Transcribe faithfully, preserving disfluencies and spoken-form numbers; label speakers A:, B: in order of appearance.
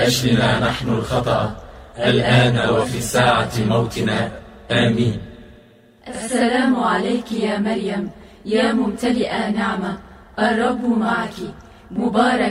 A: أجلنا نحن الخطأ الآن وفي ساعة موتنا، آمين.
B: السلام عليك يا مريم، يا ممتلئة نعمة، الرب معك، مبارك